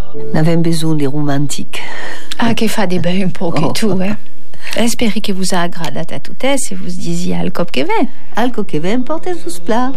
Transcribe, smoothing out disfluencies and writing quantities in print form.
Avem besoin de romantic. Ah, che fa di bene un po' che tu, eh? Spero che vous a agradat a tuttes e vous disiez al cop che ven. Alco che ven portes us pla.